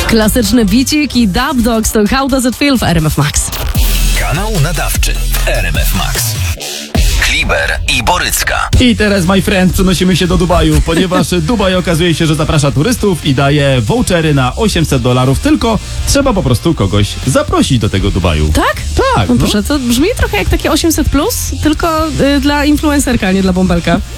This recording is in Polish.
Klasyczny bicik i Dub Dogs to How Does It Feel w RMF Max. Kanał nadawczy RMF Max. Kliber i Borycka. I teraz, my friend, przenosimy się do Dubaju, ponieważ Dubaj okazuje się, że zaprasza turystów i daje vouchery na $800, tylko trzeba po prostu kogoś zaprosić do tego Dubaju. Tak? Tak. No proszę, to brzmi trochę jak takie 800+, tylko dla influencerka, a nie dla bąbelka.